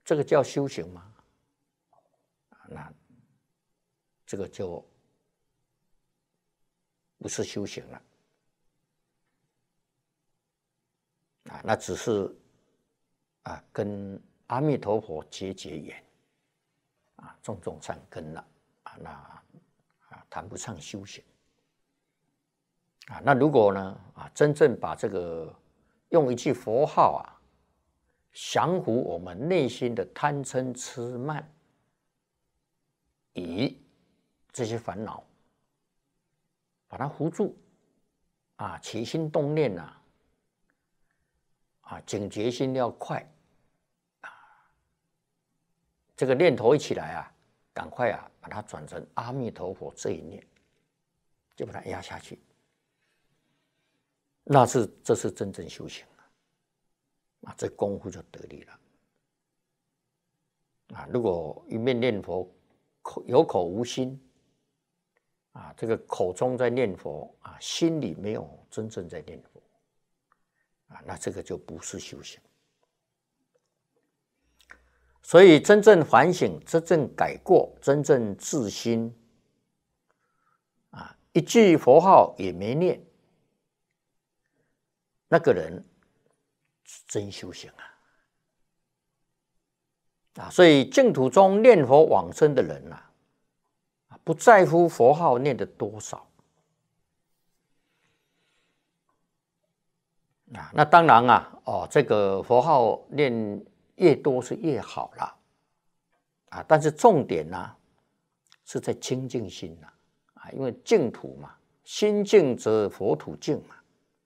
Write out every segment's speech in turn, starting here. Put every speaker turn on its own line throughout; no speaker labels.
这个叫修行吗？那这个就不是修行了那只是跟阿弥陀佛结缘种善根了那谈不上修行那如果呢真正把这个用一句佛号降服我们内心的贪嗔痴慢疑这些烦恼，把它扶住起心动念警觉心要快这个念头一起来赶快把它转成阿弥陀佛这一念，就把它压下去。这是真正修行这功夫就得力了如果一面念佛有口无心这个口中在念佛心里没有真正在念佛那这个就不是修行。所以真正反省、真正改过、真正自心一句佛号也没念，那个人真修行所以净土中念佛往生的人不在乎佛号念的多少那当然这个佛号念越多是越好了但是重点是在清净心因为净土嘛，心净则佛土净嘛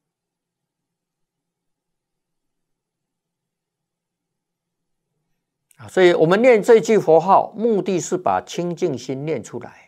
所以我们念这句佛号，目的是把清净心念出来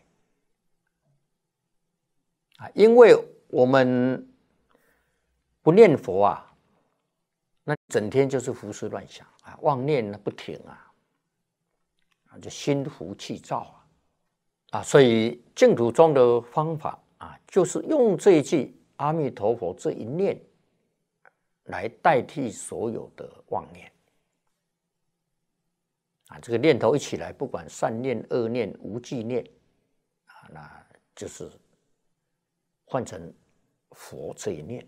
因为我们不念佛那整天就是胡思乱想妄念不停就心浮气躁所以净土中的方法就是用这一句阿弥陀佛这一念来代替所有的妄念这个念头一起来，不管善念、恶念、无记念那就是换成佛这一念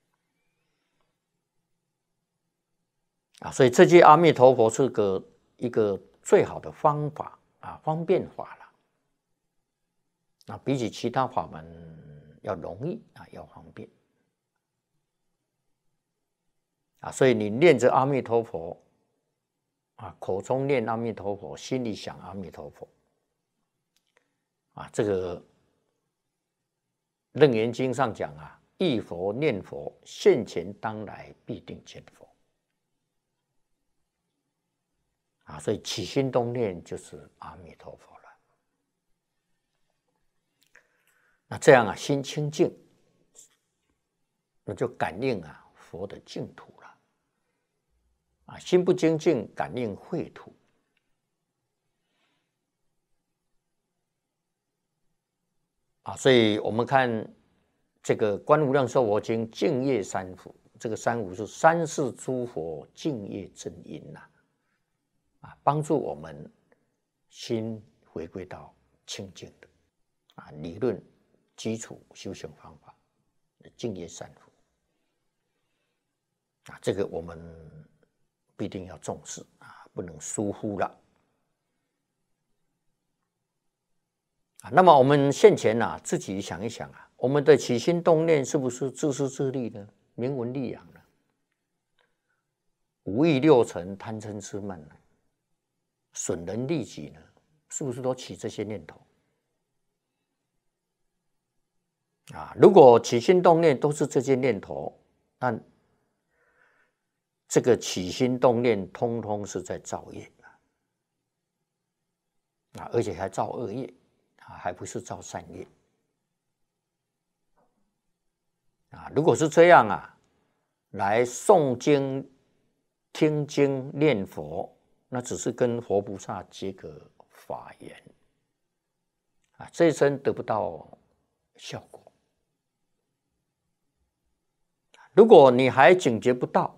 所以这句阿弥陀佛是一个最好的方法方便法了比起其他法门要容易要方便所以你念着阿弥陀佛口中念阿弥陀佛，心里想阿弥陀佛这个楞严经上讲忆佛念佛，现前当来必定见佛所以起心动念就是阿弥陀佛了那这样心清净，那就感应佛的净土了心不清净，感应秽土所以我们看这个《观无量寿佛经》净业三福，这个三福是三世诸佛净业正因帮助我们心回归到清净的理论基础修行方法净业三福这个我们必定要重视不能疏忽了那么我们现前自己想一想我们的起心动念是不是自私自利呢？名闻利养呢？五欲六尘贪嗔痴慢呢？损人利己呢？是不是都起这些念头如果起心动念都是这些念头，那这个起心动念通通是在造业而且还造恶业还不是造善业如果是这样来诵经、听经、念佛，那只是跟佛菩萨结个法缘这一生得不到效果。如果你还警觉不到